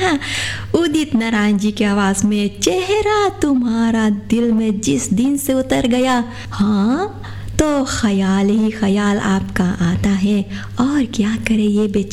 ना, उदित नारायण जी की आवाज में चेहरा तुम्हारा दिल में जिस दिन से उतर गया, हाँ तो ख्याल ही ख्याल आपका आता है। और क्या करे ये